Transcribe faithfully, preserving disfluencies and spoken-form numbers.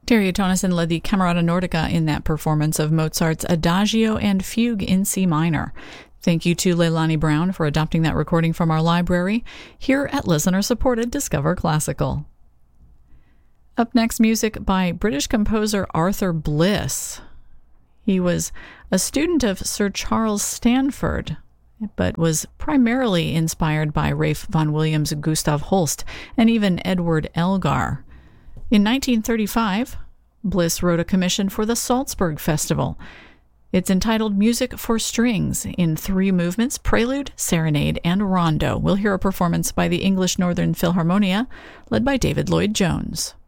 Dario Tonison led the Camerata Nordica in that performance of Mozart's Adagio and Fugue in C minor. Thank you to Leilani Brown for adopting that recording from our library here at listener-supported Discover Classical. Up next, music by British composer Arthur Bliss. He was a student of Sir Charles Stanford, but was primarily inspired by Ralph Vaughan Williams, Gustav Holst, and even Edward Elgar. In nineteen thirty-five, Bliss wrote a commission for the Salzburg Festival. It's entitled Music for Strings in three movements, prelude, serenade, and rondo. We'll hear a performance by the English Northern Philharmonia, led by David Lloyd-Jones.